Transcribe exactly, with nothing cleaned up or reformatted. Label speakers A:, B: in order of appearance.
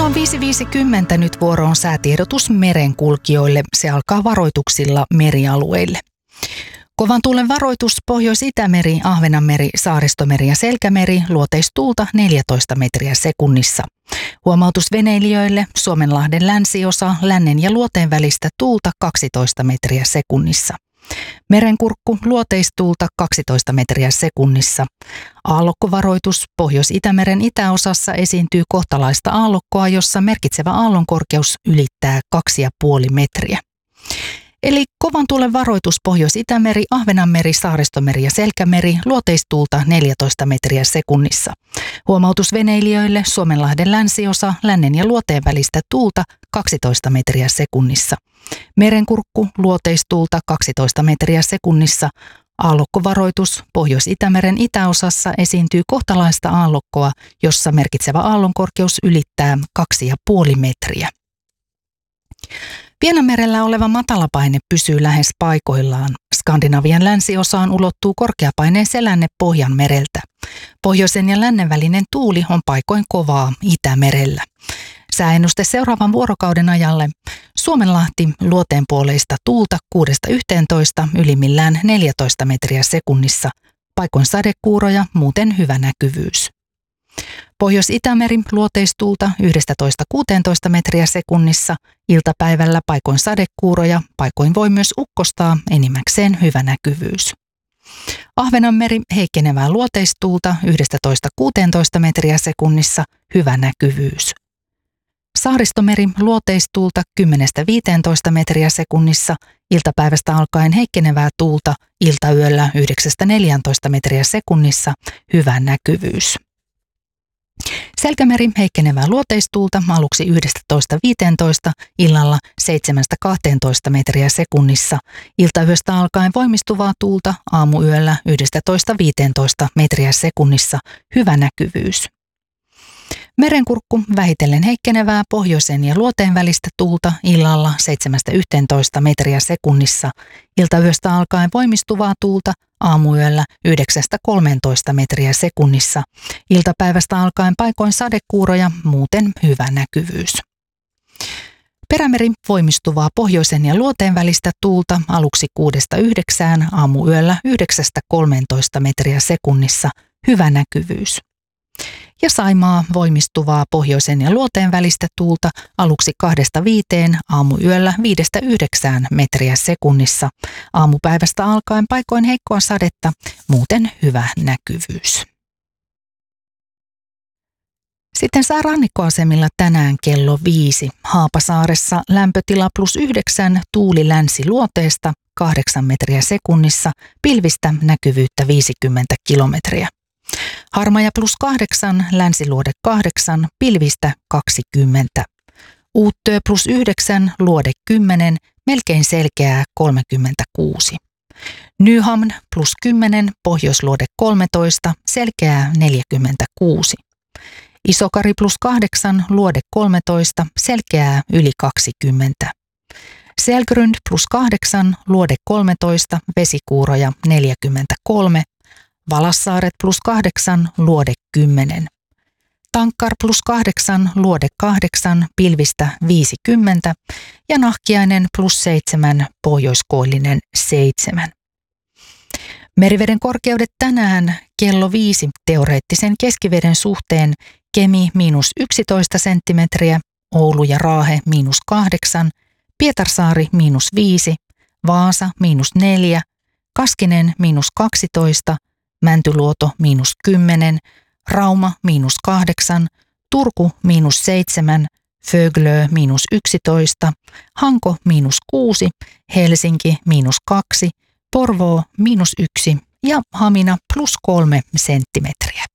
A: Kello on viisi viisikymmentä, nyt vuoro on säätiedotus merenkulkijoille. Se alkaa varoituksilla merialueille. Kovan tuulen varoitus Pohjois-Itämeri, Ahvenanmeri, Saaristomeri ja Selkämeri, luoteistuulta neljätoista metriä sekunnissa. Huomautus veneilijöille, Suomenlahden länsiosa, lännen ja luoteen välistä tuulta kaksitoista metriä sekunnissa. Merenkurkku, luoteistuulta kaksitoista metriä sekunnissa. Aallokkovaroitus, Pohjois-Itämeren itäosassa esiintyy kohtalaista aallokkoa, jossa merkitsevä aallonkorkeus ylittää kaksi pilkku viisi metriä. Eli kovan tuulen varoitus Pohjois-Itämeri, Ahvenanmeri, Saaristomeri ja Selkämeri, luoteistuulta neljätoista metriä sekunnissa. Huomautus veneilijöille, Suomenlahden länsiosa, lännen ja luoteen välistä tuulta kaksitoista metriä sekunnissa. Merenkurkku, luoteistuulta kaksitoista metriä sekunnissa. Aallokkovaroitus Pohjois-Itämeren itäosassa esiintyy kohtalaista aallokkoa, jossa merkitsevä aallonkorkeus ylittää kaksi pilkku viisi metriä. Vienanmerellä oleva matalapaine pysyy lähes paikoillaan. Skandinavian länsiosaan ulottuu korkeapaineen selänne Pohjanmereltä. Pohjoisen ja lännen välinen tuuli on paikoin kovaa Itämerellä. Sääennuste seuraavan vuorokauden ajalle. Suomenlahti, luoteenpuoleista tuulta kuudesta yhteentoista, ylimmillään neljätoista metriä sekunnissa. Paikoin sadekuuroja, muuten hyvä näkyvyys. Pohjois-Itämeri, luoteistuulta yksitoista kuusitoista metriä sekunnissa. Iltapäivällä paikoin sadekuuroja, paikoin voi myös ukkostaa, enimmäkseen hyvä näkyvyys. Ahvenanmeri, heikkenevää luoteistuulta yksitoista kuusitoista metriä sekunnissa, hyvä näkyvyys. Saaristomeri, luoteistuulta kymmenestä viiteentoista metriä sekunnissa, iltapäivästä alkaen heikkenevää tuulta, iltayöllä yhdeksästä neljääntoista metriä sekunnissa, hyvä näkyvyys. Selkämeri, heikkenevää luoteistuulta aluksi yksitoista viiteentoista, illalla seitsemästä kahteentoista metriä sekunnissa, iltayöstä alkaen voimistuvaa tuulta, aamuyöllä yksitoista viiteentoista metriä sekunnissa, hyvä näkyvyys. Merenkurkku, vähitellen heikkenevää pohjoisen ja luoteen välistä tuulta, illalla seitsemästä yhteentoista metriä sekunnissa, iltayöstä alkaen voimistuvaa tuulta, aamuyöllä yhdeksästä kolmeentoista metriä sekunnissa, iltapäivästä alkaen paikoin sadekuuroja, muuten hyvä näkyvyys. Perämeri, voimistuvaa pohjoisen ja luoteen välistä tuulta, aluksi kuudesta yhdeksään, aamuyöllä yhdeksästä kolmeentoista metriä sekunnissa, hyvä näkyvyys. Ja Saimaa, voimistuvaa pohjoisen ja luoteen välistä tuulta, aluksi kahdesta viiteen, aamuyöllä viidestä yhdeksään metriä sekunnissa. Aamupäivästä alkaen paikoin heikkoa sadetta, muuten hyvä näkyvyys. Sitten sää rannikkoasemilla tänään kello viisi. Haapasaaressa lämpötila plus yhdeksän, tuuli länsi-luoteesta, kahdeksan metriä sekunnissa, pilvistä näkyvyyttä viisikymmentä kilometriä. Harmaja plus kahdeksan, länsiluode kahdeksan, pilvistä kaksikymmentä. Uuttöö plus yhdeksän, luode kymmenen, melkein selkeää kolmekymmentäkuusi. Nyhamn plus kymmenen, pohjoisluode kolmetoista, selkeää neljäkymmentäkuusi. Isokari plus kahdeksan, luode kolmetoista, selkeää yli kaksikymmentä. Selgrund plus kahdeksan, luode kolmetoista, vesikuuroja neljäkymmentäkolme. Valassaaret plus kahdeksan, luode kymmenen. Tankkar plus kahdeksan, luode kahdeksan, pilvistä viisikymmentä ja Nahkiainen plus seitsemän, pohjoiskoillinen seitsemän. Meriveden korkeudet tänään kello viisi teoreettisen keskiveden suhteen Kemi miinus yksitoista senttimetriä, Oulu ja Raahe miinus kahdeksan, Pietarsaari miinus viisi, Vaasa miinus neljä, Kaskinen miinus kaksitoista, Mäntyluoto miinus kymmenen, Rauma miinus kahdeksan, Turku miinus seitsemän, Föglö miinus yksitoista, Hanko miinus kuusi, Helsinki miinus kaksi, Porvoo miinus yksi ja Hamina plus kolme senttimetriä.